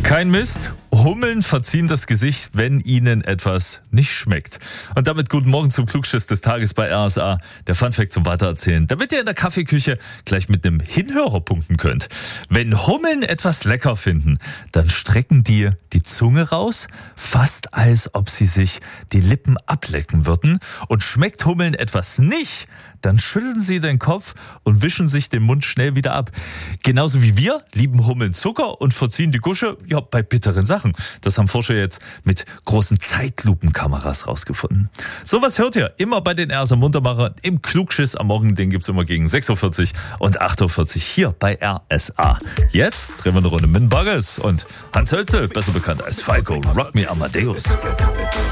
Kein Mist. Hummeln verziehen das Gesicht, wenn ihnen etwas nicht schmeckt. Und damit guten Morgen zum Klugschiss des Tages bei RSA. Der Funfact zum Weitererzählen, damit ihr in der Kaffeeküche gleich mit einem Hinhörer punkten könnt. Wenn Hummeln etwas lecker finden, dann strecken die Zunge raus, fast als ob sie sich die Lippen ablecken würden. Und schmeckt Hummeln etwas nicht, dann schütteln sie den Kopf und wischen sich den Mund schnell wieder ab. Genauso wie wir lieben Hummeln Zucker und verziehen die Gusche bei bitteren Sachen. Das haben Forscher jetzt mit großen Zeitlupenkameras rausgefunden. Sowas hört ihr immer bei den RSA Muntermacher im Klugschiss am Morgen. Den gibt's immer gegen 6.40 Uhr und 8.40 Uhr hier bei RSA. Jetzt drehen wir eine Runde mit Buggers und Hans Hölzel, besser bekannt als Falco, Rock Me Amadeus.